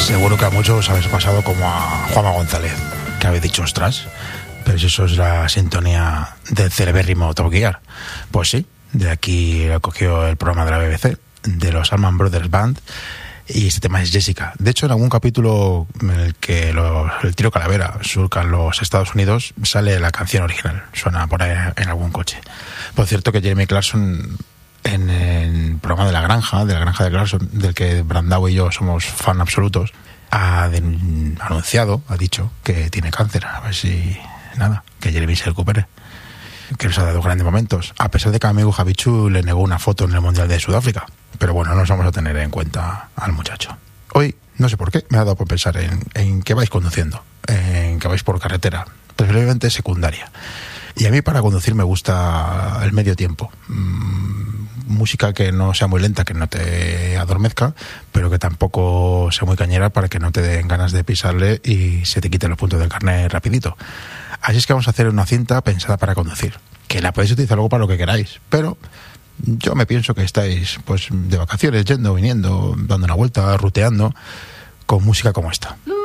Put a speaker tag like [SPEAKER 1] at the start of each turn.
[SPEAKER 1] Seguro que a muchos os habéis pasado como a Juanma González, que habéis dicho, ostras, pero si eso es la sintonía del celebérrimo Top Gear. Pues sí, de aquí lo cogió el programa de la BBC, de los Allman Brothers Band, y este tema es Jessica. De hecho, en algún capítulo en el que el Trío Calavera surcan los Estados Unidos, sale la canción original, suena por ahí en algún coche. Por cierto que Jeremy Clarkson, en el programa de la granja de Clarkson, del que Brandao y yo somos fan absolutos, ha anunciado, ha dicho que tiene cáncer. A ver si, que Jeremy se recupere, que nos ha dado grandes momentos, a pesar de que a mi amigo Javichu le negó una foto en el Mundial de Sudáfrica. Pero bueno, no nos vamos a tener en cuenta al muchacho. Hoy, no sé por qué, me ha dado por pensar en que vais conduciendo, en que vais por carretera, preferiblemente secundaria. Y a mí para conducir me gusta el medio tiempo. Música que no sea muy lenta, que no te adormezca, pero que tampoco sea muy cañera para que no te den ganas de pisarle y se te quiten los puntos del carnet rapidito. Así es que vamos a hacer una cinta pensada para conducir, que la podéis utilizar luego para lo que queráis, pero yo me pienso que estáis pues de vacaciones, yendo, viniendo, dando una vuelta, ruteando, con música como esta.